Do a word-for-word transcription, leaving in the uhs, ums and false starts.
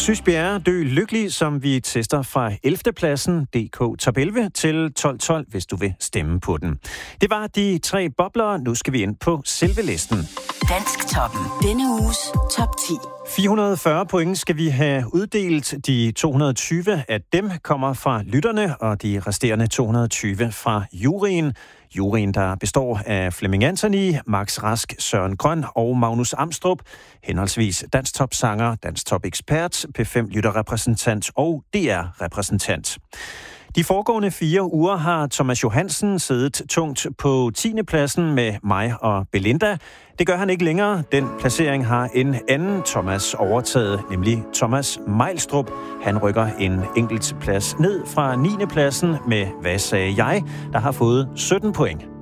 Sysbjerre Dø Lykkelig, som vi tester fra ellevte pladsen, D K Top elleve, til tolv tolv, hvis du vil stemme på den. Det var de tre bobler. Nu skal vi ind på selve listen. Dansktoppen. Denne uges top ti. fire hundrede og fyrre point skal vi have uddelt. De to hundrede og tyve af dem kommer fra lytterne, og de resterende to hundrede og tyve fra juryen. Juryen, der består af Flemming Anthony, Max Rask, Søren Grøn og Magnus Amstrup, henholdsvis Dansktop-sanger, Dansktop-ekspert, P fem lytterrepræsentant og D R-repræsentant. De foregående fire uger har Thomas Johansen siddet tungt på tiende pladsen med mig og Belinda. Det gør han ikke længere. Den placering har en anden Thomas overtaget, nemlig Thomas Mejlstrup. Han rykker en enkelt plads ned fra niende pladsen med Hvad sagde jeg?, der har fået sytten point.